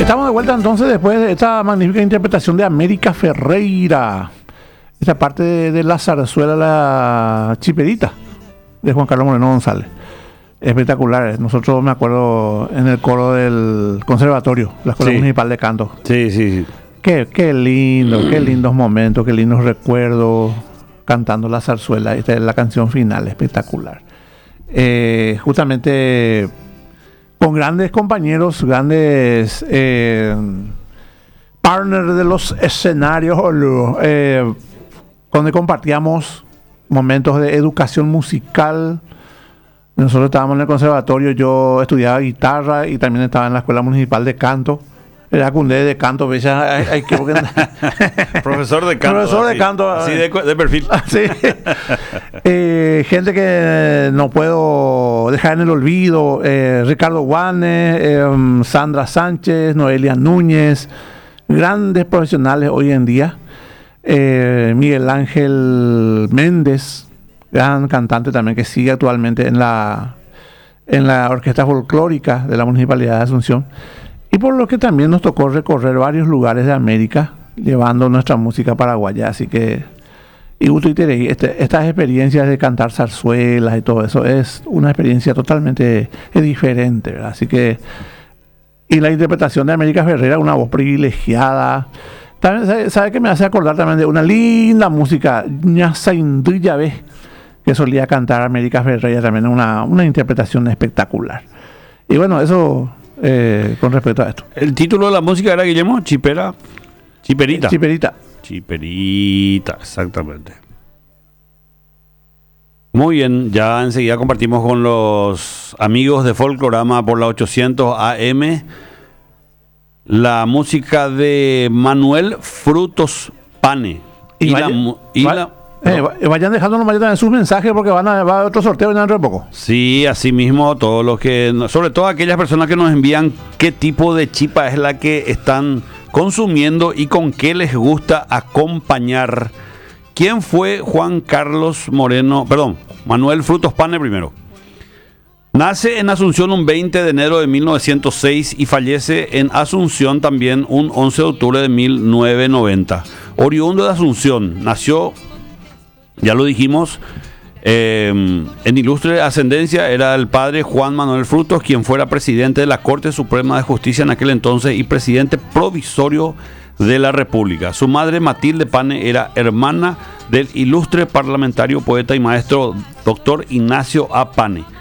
Estamos de vuelta entonces después de esta magnífica interpretación de América Ferreira. Esta parte de la zarzuela La Chiperita de Juan Carlos Moreno González. Espectacular. Nosotros me acuerdo en el coro del conservatorio, la Escuela Municipal de Canto. Sí. Qué lindo, qué lindos momentos, qué lindos recuerdos cantando la zarzuela. Esta es la canción final, espectacular. Justamente con grandes compañeros, grandes partners de los escenarios, donde compartíamos momentos de educación musical. Nosotros estábamos en el conservatorio, yo estudiaba guitarra y también estaba en la Escuela Municipal de Canto. Era cundé de canto, hay que profesor de canto. Profesor de canto. Así de perfil. Sí. Gente que no puedo dejar en el olvido. Ricardo Guane, Sandra Sánchez, Noelia Núñez. Grandes profesionales hoy en día. Miguel Ángel Méndez, gran cantante también que sigue actualmente en la orquesta folclórica de la Municipalidad de Asunción. Y por lo que también nos tocó recorrer varios lugares de América llevando nuestra música paraguaya. Así que, y gusto y teréis, estas experiencias de cantar zarzuelas y todo eso es una experiencia totalmente diferente, ¿verdad? Así que, y la interpretación de América Ferreira, una voz privilegiada. También, ¿sabe que me hace acordar también de una linda música, Ñasa Induyave, que solía cantar América Ferreira también, una interpretación espectacular. Y bueno, eso con respecto a esto. El título de la música era, Guillermo, Chiperita. Chiperita, exactamente. Muy bien, ya enseguida compartimos con los amigos de Folklorama por la 800 AM la música de Manuel Frutos Pane. Vayan dejándonos también sus mensajes porque va a otro sorteo dentro de poco. Sí, así mismo, todos los que, sobre todo aquellas personas que nos envían qué tipo de chipa es la que están consumiendo y con qué les gusta acompañar. ¿Quién fue Manuel Frutos Pane primero? Nace en Asunción un 20 de enero de 1906 y fallece en Asunción también un 11 de octubre de 1990. Oriundo de Asunción, nació, ya lo dijimos, en ilustre ascendencia, era el padre Juan Manuel Frutos, quien fuera presidente de la Corte Suprema de Justicia en aquel entonces y presidente provisorio de la República. Su madre, Matilde Pane, era hermana del ilustre parlamentario, poeta y maestro doctor Ignacio A. Pane.